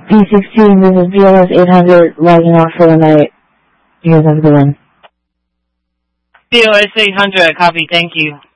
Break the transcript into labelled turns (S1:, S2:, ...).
S1: P16, this is BLS 800, logging off for the night. You guys have a good one.
S2: BLS 800, copy, thank you.